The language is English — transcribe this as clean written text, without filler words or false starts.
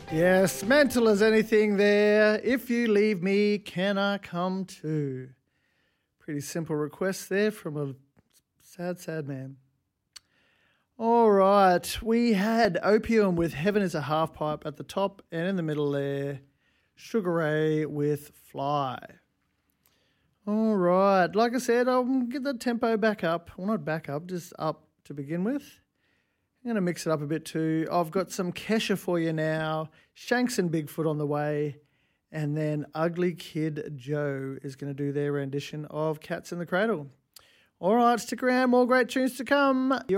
Yes, mental as anything there. If you leave me, can I come too? Pretty simple request there from a sad, sad man. All right, we had Opium with Heaven is a Half Pipe at the top, and in the middle there, Sugar Ray with Fly. All right, like I said, I'll get the tempo back up. Well, not back up, just up to begin with. I'm going to mix it up a bit too. I've got some Kesha for you now, Shanks and Bigfoot on the way, and then Ugly Kid Joe is going to do their rendition of Cats in the Cradle. All right, stick around, more great tunes to come.